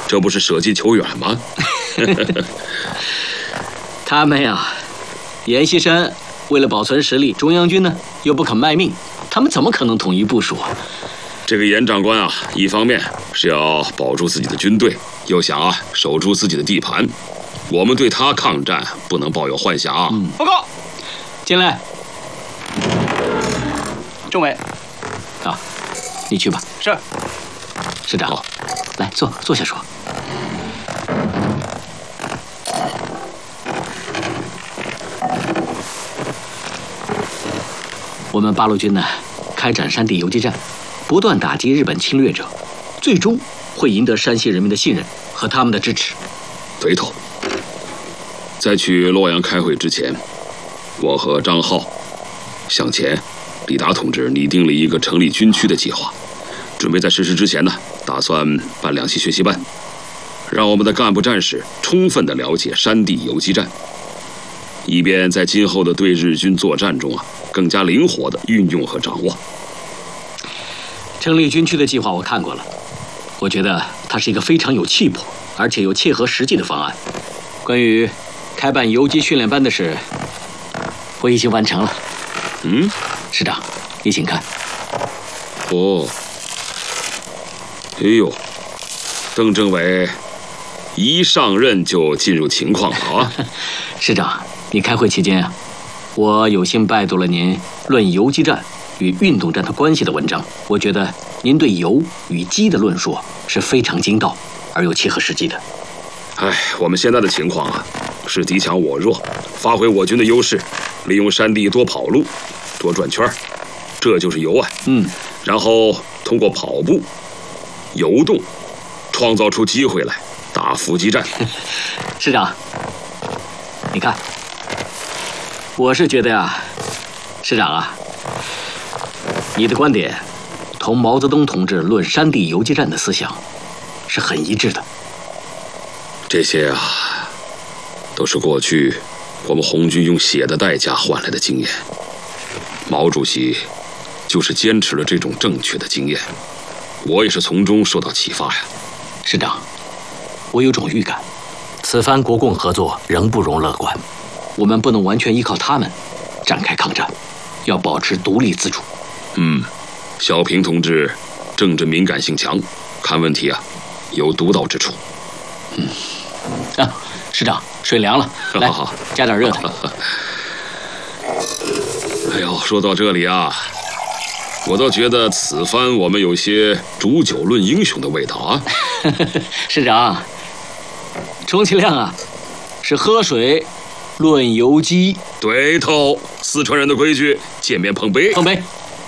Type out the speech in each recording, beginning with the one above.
这不是舍近求远吗？ 他们呀，阎锡山为了保存实力，中央军呢又不肯卖命，他们怎么可能统一部署啊？ 这个严长官啊，一方面是要保住自己的军队，又想守住自己的地盘。我们对他抗战不能抱有幻想。 报告， 进来。 政委， 你去吧。 是。 师长，来坐下说。我们八路军呢，开展山地游击战，不断打击日本侵略者，最终会赢得山西人民的信任和他们的支持。 对头。在去洛阳开会之前，我和张浩向前李达同志拟定了一个成立军区的计划，准备在实施之前呢，打算办2期学习班，让我们的干部战士充分地了解山地游击战，以便在今后的对日军作战中更加灵活地运用和掌握。 成立军区的计划我看过了，我觉得它是一个非常有气魄，而且又切合实际的方案。关于开办游击训练班的事，我已经完成了。师长，你请看。 哎呦，邓政委一上任就进入情况了啊！ 师长，你开会期间我有幸拜读了您论游击战与运动战的关系的文章，我觉得您对游与击的论述是非常精到而又切合实际的。 我们现在的情况是敌强我弱，发挥我军的优势，利用山地多跑路，多转圈，这就是游。然后通过跑步、游动，创造出机会来打伏击战。 师长，你看，我是觉得师长你的观点同毛泽东同志论山地游击战的思想是很一致的。 这些都是过去我们红军用血的代价换来的经验。毛主席就是坚持了这种正确的经验，我也是从中受到启发呀。 师长，我有种预感，此番国共合作仍不容乐观，我们不能完全依靠他们展开抗战，要保持独立自主。 小平同志政治敏感性强，看问题有独到之处。 师长，水凉了，来加点热的。 哎呦，说到这里我倒觉得此番我们有些煮酒论英雄的味道师长，充其量是喝水论游击。 对头，四川人的规矩，见面碰杯。 碰杯。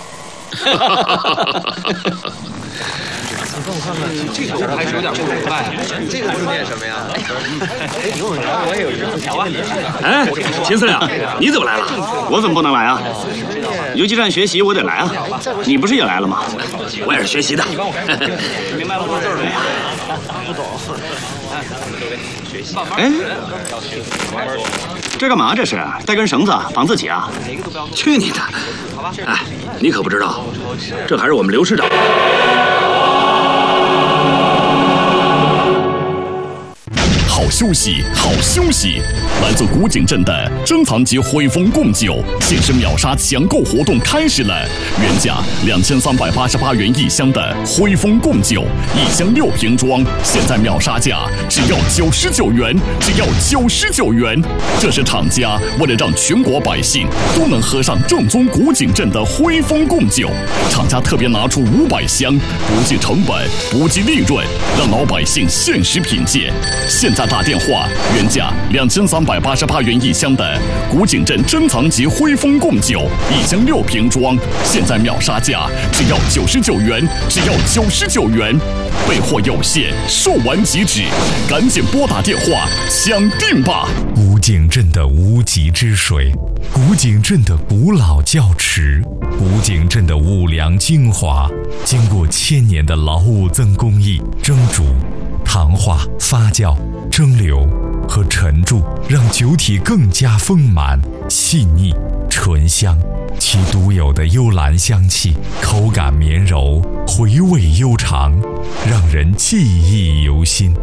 这个还是有点不明白，这个是念什么呀？ 秦司令，你怎么来了？我怎么不能来游击战学习我得来你不是也来了吗？我也是学习的。明白了吗？不懂。这干嘛？这是带根绳子绑自己去你的！你可不知道，这还是我们刘师长。 好休息，好休息！来自古井镇的珍藏级汇丰贡酒限时秒杀抢购活动开始了，原价2388元一箱的汇丰贡酒，1箱6瓶装，现在秒杀价只要99元，只要99元！这是厂家为了让全国百姓都能喝上正宗古井镇的汇丰贡酒，厂家特别拿出500箱，不计成本，不计利润，让老百姓限时品鉴。现在打电话，原价2388元一箱的古井镇珍藏级汇丰贡酒，1箱6瓶装，现在秒杀价只要99元，只要99元。备货有限，售完即止，赶紧拨打电话抢订吧！ 古井镇的无极之水，古井镇的古老窖池，古井镇的五粮精华，经过1000年的老五增工艺蒸煮、糖化、发酵、蒸馏和沉铸，让酒体更加丰满、细腻、醇香。其独有的幽兰香气，口感绵柔，回味悠长，让人记忆犹新。